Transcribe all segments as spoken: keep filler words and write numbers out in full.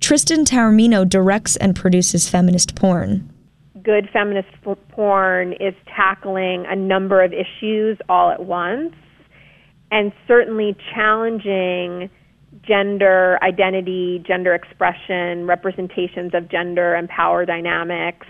Tristan Taormino directs and produces feminist porn. Good feminist f- porn is tackling a number of issues all at once, and certainly challenging gender identity, gender expression, representations of gender and power dynamics.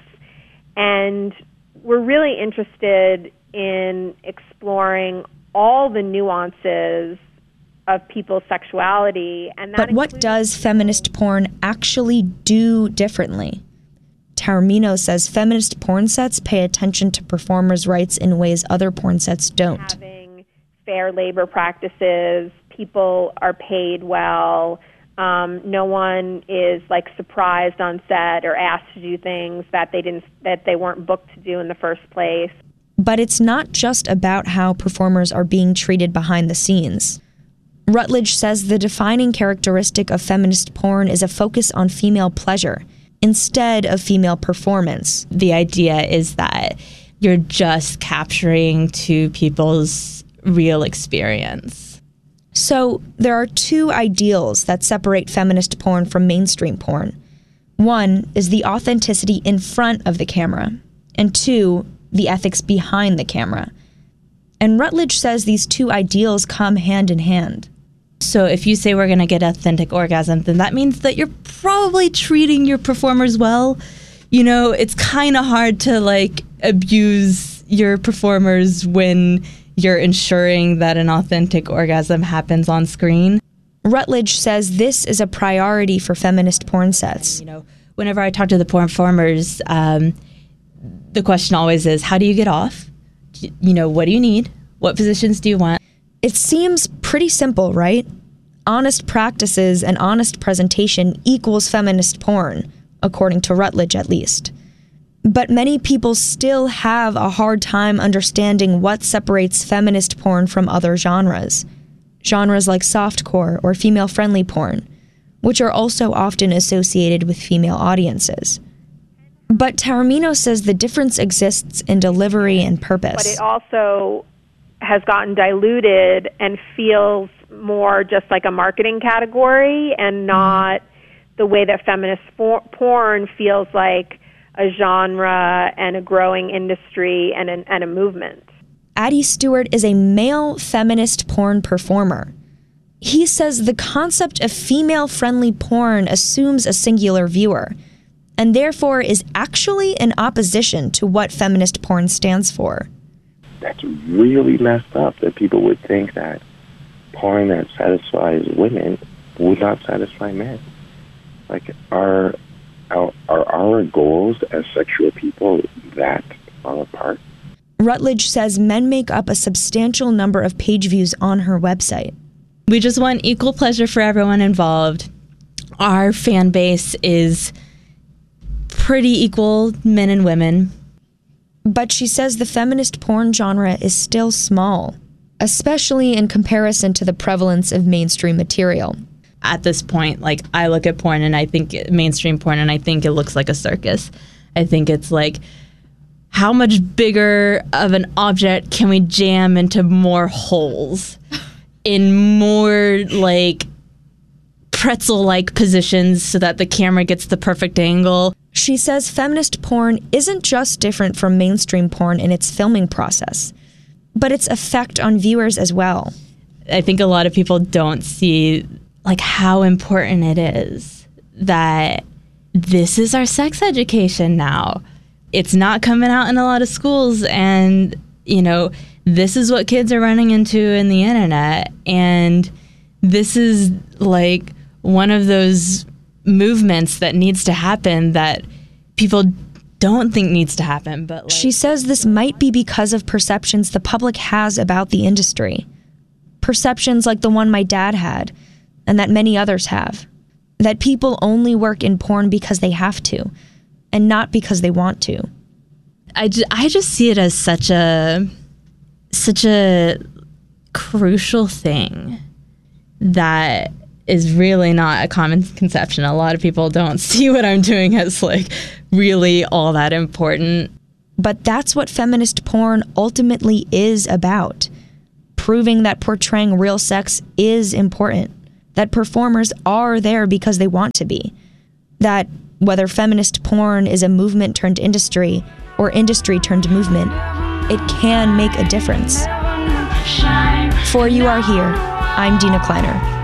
And we're really interested in exploring all the nuances of people's sexuality. And that But what does feminist porn actually do differently? Taormino says feminist porn sets pay attention to performers' rights in ways other porn sets don't. Having fair labor practices, people are paid well, um, no one is like surprised on set or asked to do things that they didn't that they weren't booked to do in the first place. But it's not just about how performers are being treated behind the scenes. Rutledge says the defining characteristic of feminist porn is a focus on female pleasure instead of female performance. The idea is that you're just capturing two people's real experience. So there are two ideals that separate feminist porn from mainstream porn. One is the authenticity in front of the camera, and two, the ethics behind the camera. And Rutledge says these two ideals come hand in hand. So if you say we're going to get authentic orgasm, then that means that you're probably treating your performers well. You know, it's kind of hard to like abuse your performers when you're ensuring that an authentic orgasm happens on screen. Rutledge says this is a priority for feminist porn sets. You know, whenever I talk to the performers, um, the question always is, how do you get off? You know, what do you need? What positions do you want? It seems pretty simple, right? Honest practices and honest presentation equals feminist porn, according to Rutledge at least. But many people still have a hard time understanding what separates feminist porn from other genres. Genres like softcore or female-friendly porn, which are also often associated with female audiences. But Taormino says the difference exists in delivery and purpose. But it also has gotten diluted and feels more just like a marketing category and not the way that feminist for- porn feels like a genre and a growing industry and, an, and a movement. Addie Stewart is a male feminist porn performer. He says the concept of female-friendly porn assumes a singular viewer, and therefore is actually in opposition to what feminist porn stands for. That's really messed up that people would think that porn that satisfies women would not satisfy men. Like, are, are, are our goals as sexual people that far apart? Rutledge says men make up a substantial number of page views on her website. We just want equal pleasure for everyone involved. Our fan base is pretty equal, men and women. But she says the feminist porn genre is still small, especially in comparison to the prevalence of mainstream material. At this point, like, I look at porn and I think mainstream porn and I think it looks like a circus. I think it's like, how much bigger of an object can we jam into more holes in more like pretzel-like positions so that the camera gets the perfect angle? She says feminist porn isn't just different from mainstream porn in its filming process, but its effect on viewers as well. I think a lot of people don't see like how important it is that this is our sex education now. It's not coming out in a lot of schools, and you know, this is what kids are running into in the internet, and this is like one of those movements that needs to happen that people don't think needs to happen. But like, she says this might be because of perceptions the public has about the industry. Perceptions like the one my dad had, and that many others have. That people only work in porn because they have to, and not because they want to. I just, I just see it as such a such a crucial thing that is really not a common conception. A lot of people don't see what I'm doing as like really all that important. But that's what feminist porn ultimately is about. Proving that portraying real sex is important. That performers are there because they want to be. that whether feminist porn is a movement turned industry or industry turned movement, it can make a difference. For You Are Here, I'm Dina Kleiner.